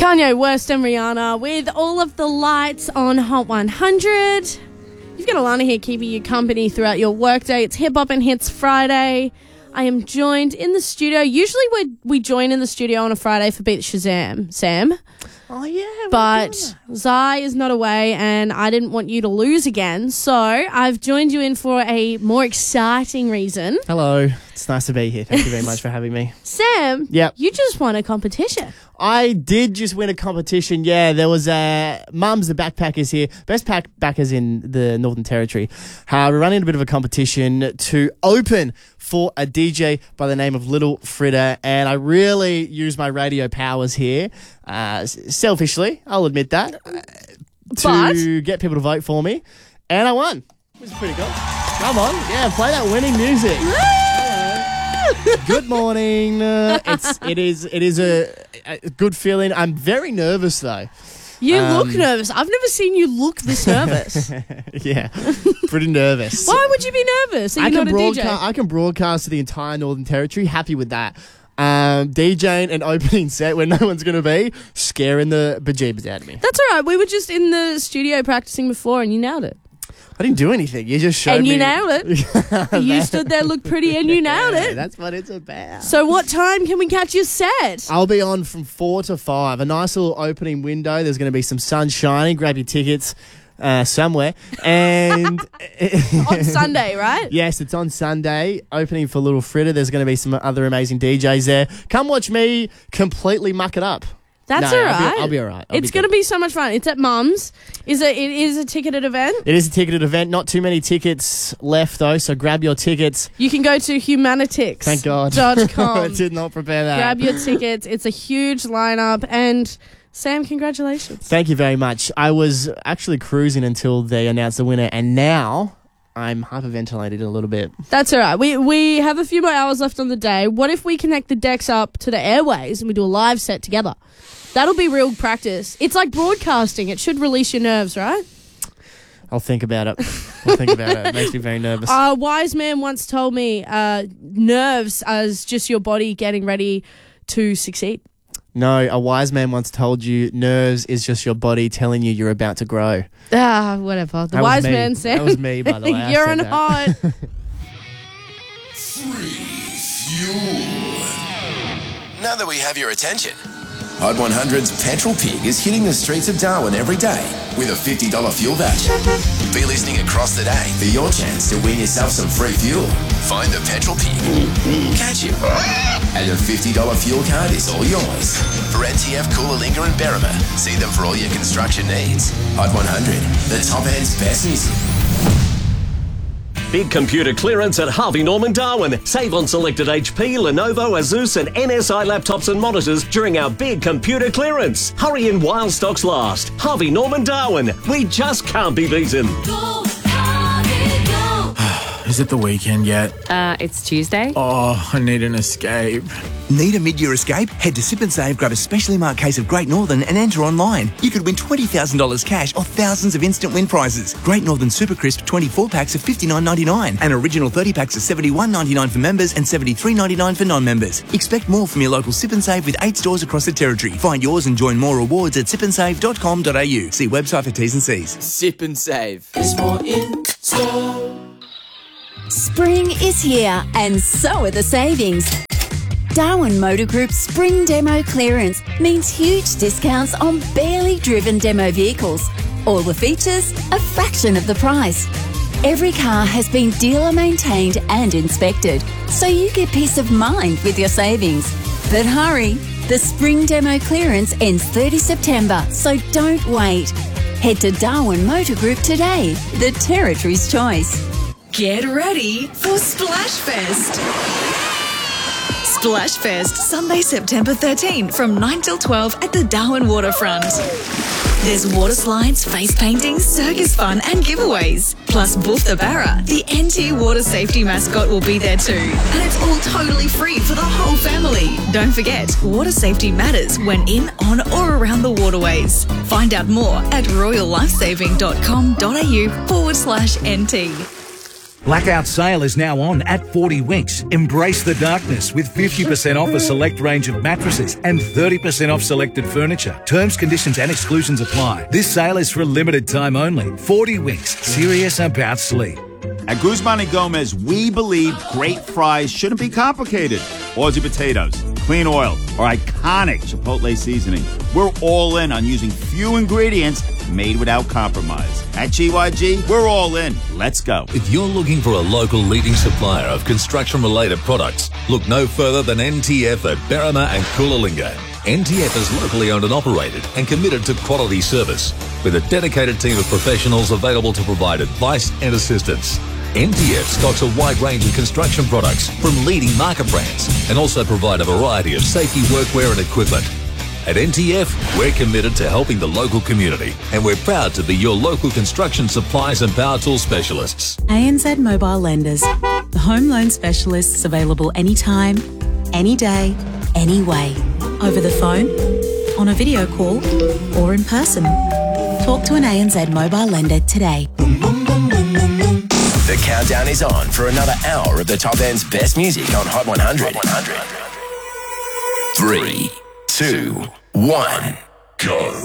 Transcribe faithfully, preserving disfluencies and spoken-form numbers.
Kanye West and Rihanna with all of the lights on Hot one hundred. You've got Alana here keeping you company throughout your workday. It's Hip Hop and Hits Friday. I am joined in the studio. Usually we we join in the studio on a Friday for Beat Shazam, Sam. Oh, yeah. But Zai is not away and I didn't want you to lose again. So I've joined you in for a more exciting reason. Hello. It's nice to be here. Thank you very much for having me. Sam, Yep. you just won a competition. I did just win a competition. Yeah, there was uh, Mums, the backpackers here, best backpackers in the Northern Territory. Uh, we're running a bit of a competition to open for a D J by the name of Little Fritter, and I really used my radio powers here, uh, selfishly, I'll admit that, uh, to But? get people to vote for me, and I won. Which is pretty cool. Come on, yeah, play that winning music. Good morning. Uh, it's it is it is a, a good feeling. I'm very nervous though. You Um, look nervous. I've never seen you look this nervous. Yeah, pretty nervous. Why would you be nervous? Are you I not can a D J? broadcast. I can broadcast to the entire Northern Territory. Happy with that. Um, DJing an opening set where no one's going to be, scaring the bejeebers out of me. That's all right. We were just in the studio practicing before and you nailed it. I didn't do anything. You just showed And me. you nailed it. You stood there, looked pretty, and you nailed Yeah, it. that's what it's about. So what time can we catch your set? I'll be on from four to five. A nice little opening window. There's going to be some sun shining. Grab your tickets uh, somewhere. And On Sunday, right? yes, it's on Sunday. Opening for Little Fritter. There's going to be some other amazing D Js there. Come watch me completely muck it up. That's No, all I'll be- right. I'll be all right. I'll It's be going to good. be so much fun. It's at Mum's. Is it? It is a ticketed event. It is a ticketed event. Not too many tickets left though, so grab your tickets. You can go to humanitics. Thank God. Dot com. I did not prepare that. Grab your tickets. It's a huge lineup. And Sam, congratulations. Thank you very much. I was actually cruising until they announced the winner, and now I'm hyperventilated a little bit. That's all right. We we have a few more hours left on the day. What if we connect the decks up to the airways and we do a live set together? That'll be real practice. It's like broadcasting. It should release your nerves, right? I'll think about it. I'll think about it. It makes me very nervous. A wise man once told me uh, nerves is just your body getting ready to succeed. No, a wise man once told you nerves is just your body telling you you're about to grow. Ah, whatever. The That was wise me. man said. That was me, by the way. I You're said on that. hot. Free fuel. Now that we have your attention, Hot one hundred's Petrol Pig is hitting the streets of Darwin every day with a fifty dollars fuel voucher. Be listening across the day for your chance to win yourself some free fuel. Find the Petrol Pig, catch him, and a fifty dollars fuel card is all yours. For N T F, Coolalingga and Berrima, see them for all your construction needs. Hot one hundred, the top end's best music. Big computer clearance at Harvey Norman Darwin. Save on selected H P, Lenovo, Asus and N S I laptops and monitors during our big computer clearance. Hurry in while stocks last. Harvey Norman Darwin. We just can't be beaten. Go, Harvey, go. Is it the weekend yet? Uh, it's Tuesday. Oh, I need an escape. Need a mid-year escape? Head to Sip and Save, grab a specially marked case of Great Northern and enter online. You could win twenty thousand dollars cash or thousands of instant win prizes. Great Northern Super Crisp twenty-four packs of fifty-nine ninety-nine and original thirty packs of seventy-one ninety-nine for members and seventy-three ninety-nine for non-members. Expect more from your local Sip and Save with eight stores across the territory. Find yours and join more rewards at sip and save dot com dot a u. See website for T's and C's. Sip and Save. There's more in store. Spring is here and so are the savings. Darwin Motor Group's Spring Demo Clearance means huge discounts on barely driven demo vehicles. All the features, a fraction of the price. Every car has been dealer maintained and inspected, so you get peace of mind with your savings. But hurry, the Spring Demo Clearance ends thirtieth September, so don't wait. Head to Darwin Motor Group today, the Territory's choice. Get ready for Splash Fest. Splash Fest, Sunday, September thirteenth from nine till twelve at the Darwin Waterfront. There's water slides, face paintings, circus fun and giveaways. Plus Boof the Barra, the N T Water Safety mascot will be there too. And it's all totally free for the whole family. Don't forget, water safety matters when in, on or around the waterways. Find out more at royal lifesaving dot com dot a u forward slash N T. Blackout sale is now on at forty Winks. Embrace the darkness with fifty percent off a select range of mattresses and thirty percent off selected furniture. Terms, conditions and exclusions apply. This sale is for a limited time only. forty Winks. Serious about sleep. At Guzman and Gomez, we believe great fries shouldn't be complicated. Aussie potatoes, clean oil, or iconic Chipotle seasoning. We're all in on using few ingredients made without compromise. At G Y G, we're all in. Let's go. If you're looking for a local leading supplier of construction-related products, look no further than N T F at Berrima and Coolalingga. N T F is locally owned and operated and committed to quality service, with a dedicated team of professionals available to provide advice and assistance. N T F stocks a wide range of construction products from leading market brands and also provide a variety of safety workwear and equipment. At N T F, we're committed to helping the local community, and we're proud to be your local construction supplies and power tool specialists. A N Z Mobile Lenders, the home loan specialists available anytime, any day, any way. Over the phone, on a video call, or in person. Talk to an A N Z Mobile Lender today. The countdown is on for another hour of the top end's best music on Hot one hundred. Three, two, one, go.